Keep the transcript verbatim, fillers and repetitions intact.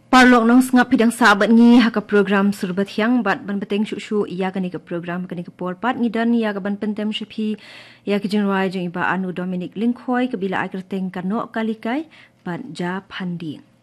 Parlok nong sengap pidang sahabat ngi ha ka program surbat hyang bat ban beteng shu shu ia kani ka program kani ka porpat ngi dan ia ka ban pentem shpi ia ka jingrai jing iba anu Dominic Linkoy ka bila ai kerteng kanok kalikai bat ja phanding.